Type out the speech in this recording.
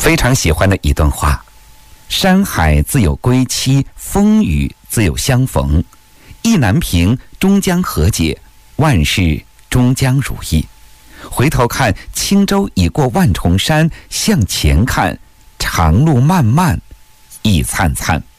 非常喜欢的一段话：山海自有归期，风雨自有相逢。意难平，终将和解；万事终将如意。回头看，轻舟已过万重山；向前看，长路漫漫，意灿灿。